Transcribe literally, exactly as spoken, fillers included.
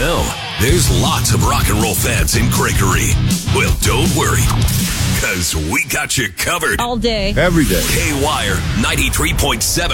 know, there's lots of rock and roll fans in Gregory. Well, don't worry, because we got you covered. All day. Every day. K-Wire ninety-three point seven.